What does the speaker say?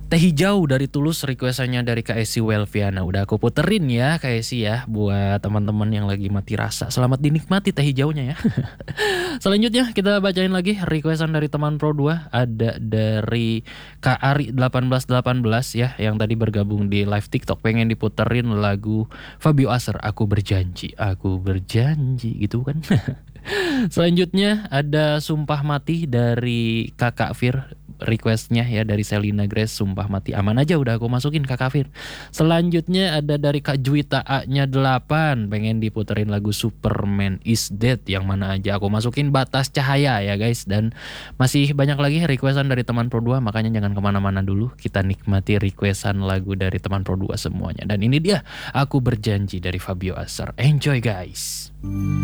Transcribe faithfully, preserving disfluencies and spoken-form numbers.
Teh hijau dari Tulus, requestannya dari Kak Esi Welviana. Udah aku puterin ya Kak Esi ya, buat teman-teman yang lagi mati rasa. Selamat dinikmati teh hijaunya ya. Selanjutnya kita bacain lagi requestan dari teman Pro dua. Ada dari Kak Ari delapan belas delapan belas ya, yang tadi bergabung di live TikTok. Pengen diputerin lagu Fabio Aser, Aku Berjanji. Aku berjanji gitu kan. Selanjutnya ada Sumpah Mati dari Kakak Fir. Requestnya ya dari Selina Grace, Sumpah Mati. Aman aja udah aku masukin Kak Kafir. Selanjutnya ada dari Kak Juwita A-nya delapan, pengen diputerin lagu Superman is Dead, yang mana aja aku masukin Batas Cahaya ya guys. Dan masih banyak lagi requestan dari teman Pro dua, makanya jangan kemana-mana dulu, kita nikmati requestan lagu dari teman Pro dua semuanya. Dan ini dia Aku Berjanji dari Fabio Aser. Enjoy guys.